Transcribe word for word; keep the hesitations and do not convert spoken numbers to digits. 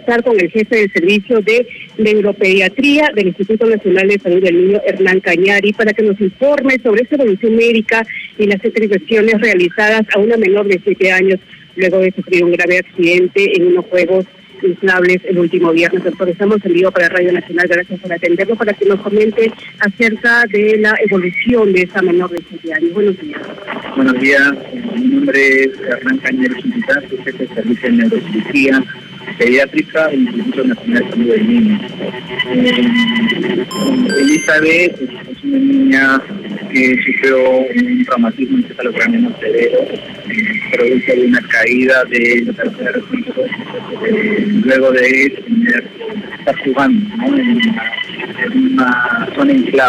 conversar con el jefe del Servicio de Neuropediatría del Instituto Nacional de Salud del Niño, Hernán Cañari, para que nos informe sobre esta evolución médica y las intervenciones realizadas a una menor de siete años luego de sufrir un grave accidente en unos juegos inflables el último viernes. Doctor, estamos en vivo para Radio Nacional. Gracias por atendernos, para que nos comente acerca de la evolución de esa menor de siete años. Buenos días. Buenos días, mi nombre es Hernán Cañari, jefe de Servicio de Neurocirugía Pediátrica del Instituto Nacional de Salud del Niño. Eh, Elizabeth es una niña que sufrió un traumatismo encefalocraniano severo, eh, producto de una caída de la tercera piso, eh, luego de tener, estar jugando, ¿no?, en, una, en una zona inflable.